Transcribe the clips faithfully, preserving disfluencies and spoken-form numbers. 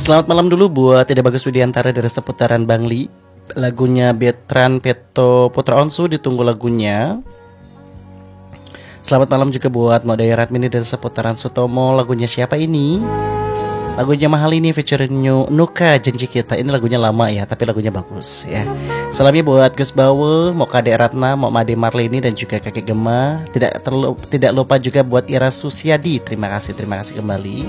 Selamat malam dulu buat Tidak Bagus Widiantara dari seputaran Bangli. Lagunya Betran Peto Putra Onsu, ditunggu lagunya. Selamat malam juga buat Modaya Radmini dari seputaran Sutomo. Lagunya siapa ini? Lagunya Mahal ini featuring Nuka Janji Kita. Ini lagunya lama ya, tapi lagunya bagus ya. Salamnya buat Gus Bawe, mau Kade Ratna, mau Made Marleni dan juga Kakek Gema. Tidak terlalu, tidak lupa juga buat Ira Susiadi. Terima kasih, terima kasih kembali.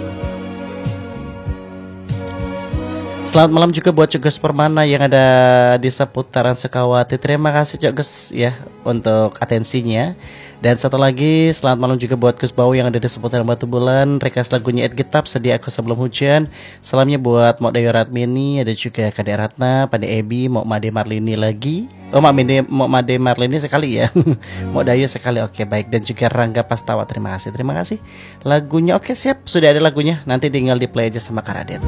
Selamat malam juga buat Coges Permana yang ada di seputaran Sukawati. Terima kasih Coges ya untuk atensinya. Dan satu lagi selamat malam juga buat Gus Bau yang ada di seputaran Batu Bulan. Rekas lagunya Ed Getap, Sedia Aku Sebelum Hujan. Salamnya buat Mok Dayo Radmini, ada juga Kade Ratna, Pade Ebi, Mok Made Marlini lagi. Oh Mok Made, Mok Made Marlini sekali ya. Mok Dayo sekali, oke baik. Dan juga Rangga Pastawa, terima kasih, terima kasih. Lagunya oke siap, sudah ada lagunya. Nanti tinggal di play aja sama Karadet.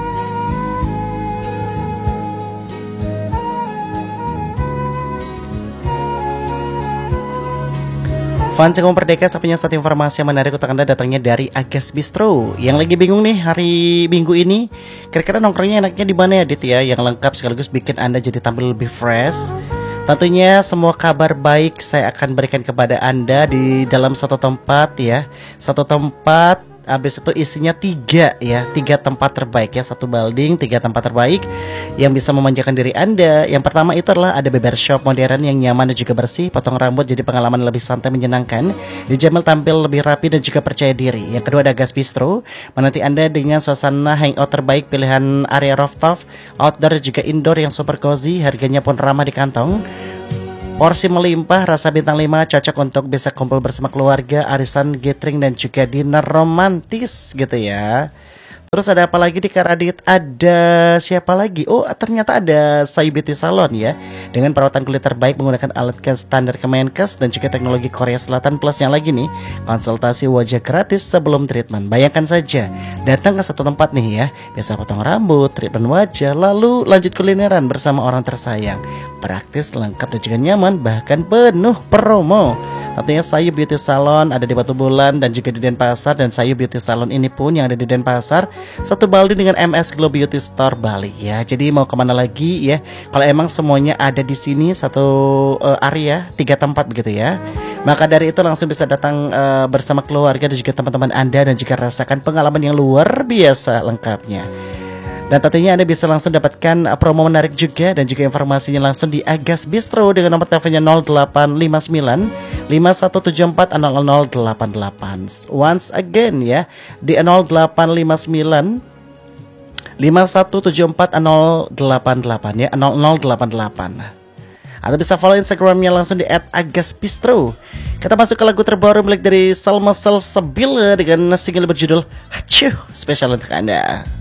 Fans yang merdeka, saya punya satu informasi yang menarik untuk Anda, datangnya dari Agas Bistro. Yang lagi bingung nih hari Minggu ini, kira-kira nongkrongnya enaknya di mana ya Dit ya? Yang lengkap sekaligus bikin Anda jadi tampil lebih fresh. Tentunya semua kabar baik saya akan berikan kepada Anda di dalam satu tempat ya. Satu tempat, habis itu isinya tiga ya, tiga tempat terbaik ya, satu building, tiga tempat terbaik yang bisa memanjakan diri Anda. Yang pertama itu adalah ada barbershop modern yang nyaman dan juga bersih, potong rambut jadi pengalaman lebih santai menyenangkan, dijamin tampil lebih rapi dan juga percaya diri. Yang kedua ada Gas Bistro, menanti Anda dengan suasana hangout terbaik, pilihan area rooftop, outdoor juga indoor yang super cozy, harganya pun ramah di kantong. Porsi melimpah, rasa bintang lima, cocok untuk bisa kumpul bersama keluarga, arisan, gathering, dan juga dinner romantis gitu ya. Terus ada apa lagi di Karadit? Ada siapa lagi? Oh ternyata ada Sayu Beauty Salon ya, dengan perawatan kulit terbaik menggunakan alat standar Kemenkes dan juga teknologi Korea Selatan. Plusnya lagi nih, konsultasi wajah gratis sebelum treatment. Bayangkan saja, datang ke satu tempat nih ya, bisa potong rambut, treatment wajah, lalu lanjut kulineran bersama orang tersayang. Praktis, lengkap dan juga nyaman, bahkan penuh promo. Artinya Sayu Beauty Salon ada di Batu Bulan dan juga di Denpasar. Dan Sayu Beauty Salon ini pun yang ada di Denpasar satu Bali dengan M S Glow Beauty Store Bali ya. Jadi mau kemana lagi ya? Kalau emang semuanya ada di sini satu uh, area, tiga tempat begitu ya. Maka dari itu langsung bisa datang uh, bersama keluarga dan juga teman-teman Anda dan juga rasakan pengalaman yang luar biasa lengkapnya. Dan tentunya Anda bisa langsung dapatkan promo menarik juga dan juga informasinya langsung di Agas Bistro dengan nomor teleponnya nol delapan lima sembilan lima satu tujuh empat nol nol delapan delapan. Once again ya, di nol delapan lima sembilan lima satu tujuh empat nol delapan delapan ya, nol nol delapan delapan. Atau bisa follow Instagramnya langsung di et agas bistro. Kita masuk ke lagu terbaru milik dari Salma Salsabila dengan single berjudul Hacuh, spesial untuk Anda.